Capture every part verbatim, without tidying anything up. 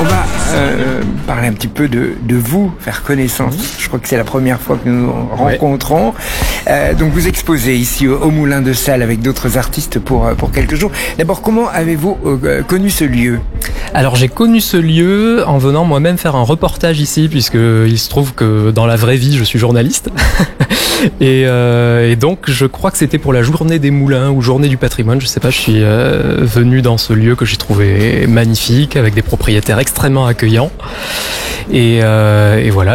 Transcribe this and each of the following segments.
On va euh, parler un petit peu de, de vous, faire connaissance. Je crois que c'est la première fois que nous nous rencontrons. Ouais. Euh, donc vous exposez ici au, au Moulin de Sal avec d'autres artistes pour, pour quelques jours. D'abord, comment avez-vous euh, connu ce lieu ? Alors j'ai connu ce lieu en venant moi-même faire un reportage ici, puisque il se trouve que dans la vraie vie je suis journaliste. et, euh, et donc je crois que c'était pour la journée des moulins ou journée du patrimoine, je sais pas, je suis euh, venu dans ce lieu que j'ai trouvé magnifique, avec des propriétaires extrêmement accueillants. Et, euh, et voilà,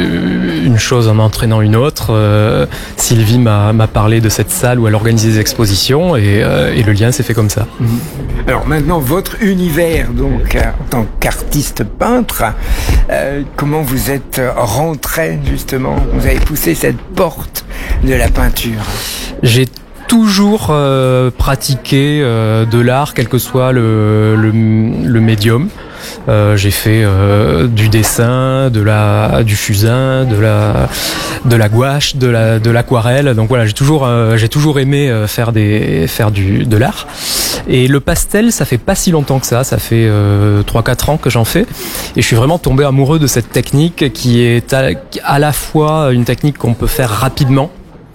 une chose en entraînant une autre. Euh, Sylvie m'a, m'a parlé de cette salle où elle organisait des expositions et, euh, et le lien s'est fait comme ça. Alors maintenant, votre univers, donc en tant qu'artiste peintre, euh, comment vous êtes rentré justement ? Vous avez poussé cette porte de la peinture ? J'ai toujours euh, pratiqué euh, de l'art, quel que soit le, le, le médium. Euh, j'ai fait euh, du dessin, de la, du fusain, de la, de la gouache, de la, de l'aquarelle. Donc voilà, j'ai toujours, euh, j'ai toujours aimé euh, faire des, faire du, de l'art. Et le pastel, ça fait pas si longtemps que ça. Ça fait euh, trois quatre ans que j'en fais. Et je suis vraiment tombé amoureux de cette technique qui est à, à la fois une technique qu'on peut faire rapidement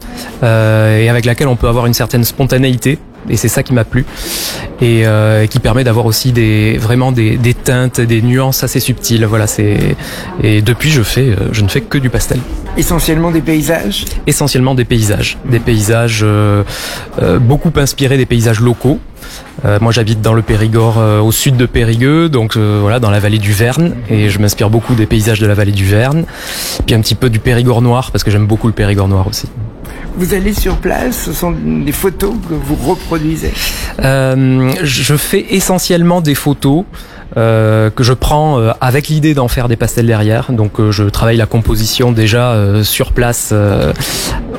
euh, et avec laquelle on peut avoir une certaine spontanéité. Et c'est ça qui m'a plu et euh, qui permet d'avoir aussi des vraiment des, des teintes, des nuances assez subtiles. Voilà, c'est et depuis je fais je ne fais que du pastel. Essentiellement des paysages. Essentiellement des paysages, des paysages euh, euh, beaucoup inspirés des paysages locaux. Euh, moi j'habite dans le Périgord, euh, au sud de Périgueux, donc euh, voilà, dans la vallée du Verne, et je m'inspire beaucoup des paysages de la vallée du Verne, puis un petit peu du Périgord noir parce que j'aime beaucoup le Périgord noir aussi. Vous allez sur place, ce sont des photos que vous reproduisez ? euh, Je fais essentiellement des photos euh, que je prends euh, avec l'idée d'en faire des pastels derrière. Donc euh, je travaille la composition déjà euh, sur place euh,